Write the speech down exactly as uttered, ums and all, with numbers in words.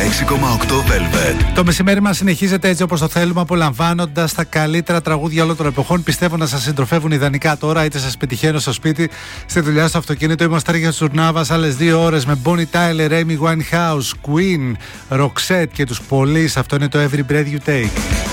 έξι κόμμα οκτώ Velvet. Το μεσημέρι μας συνεχίζεται έτσι όπως το θέλουμε, απολαμβάνοντας τα καλύτερα τραγούδια όλων των εποχών. Πιστεύω να σας συντροφεύουν ιδανικά τώρα, είτε σας πετυχαίνω στο σπίτι, στη δουλειά, στο αυτοκίνητο. Είμαστε Αστέρια Τσουρνάβας, άλλες δύο ώρες με Bonnie Tyler, Amy Winehouse, Queen, Roxette και τους Police. Αυτό είναι το Every Breath You Take.